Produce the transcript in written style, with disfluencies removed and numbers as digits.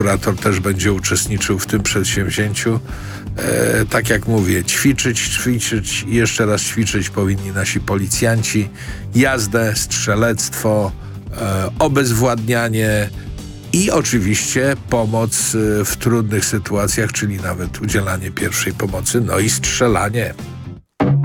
kurator też będzie uczestniczył w tym przedsięwzięciu. Tak jak mówię, ćwiczyć i jeszcze raz ćwiczyć powinni nasi policjanci. Jazdę, strzelectwo, obezwładnianie i oczywiście pomoc w trudnych sytuacjach, czyli nawet udzielanie pierwszej pomocy, no i strzelanie.